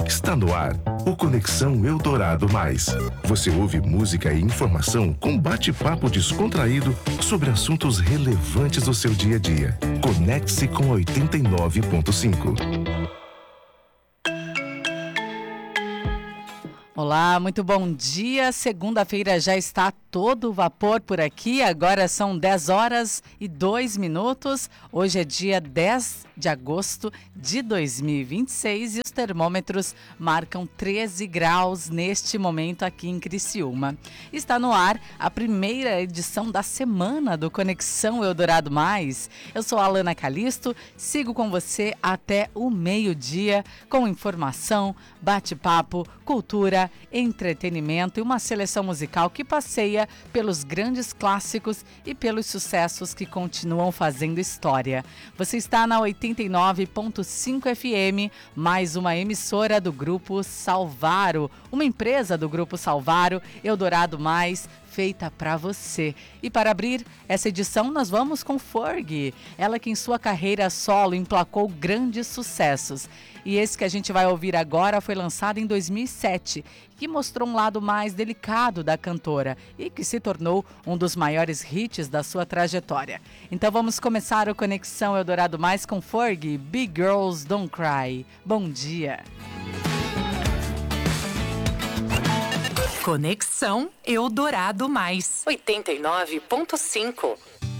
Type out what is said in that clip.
Está no ar o Conexão Eldorado Mais. Você ouve música e informação com bate-papo descontraído sobre assuntos relevantes do seu dia a dia. Conecte-se com 89.5. Olá, muito bom dia. Segunda-feira já está todo vapor por aqui. Agora são 10 horas e 2 minutos. Hoje é dia 10 de agosto de 2026 e os termômetros marcam 13 graus neste momento aqui em Criciúma. Está no ar a primeira edição da semana do Conexão Eldorado Mais. Eu sou a Alana Calisto, sigo com você até o meio-dia com informação, bate-papo, cultura, entretenimento e uma seleção musical que passeia pelos grandes clássicos e pelos sucessos que continuam fazendo história. Você está na 89.5 FM, mais uma emissora do Grupo Salvaro, uma empresa do Grupo Salvaro, Eldorado Mais, feita para você. E para abrir essa edição, nós vamos com Fergie, ela que em sua carreira solo emplacou grandes sucessos. E esse que a gente vai ouvir agora foi lançado em 2007, que mostrou um lado mais delicado da cantora e que se tornou um dos maiores hits da sua trajetória. Então vamos começar o Conexão Eldorado Mais com Fergie, Big Girls Don't Cry. Bom dia! Conexão Eldorado Mais 89.5.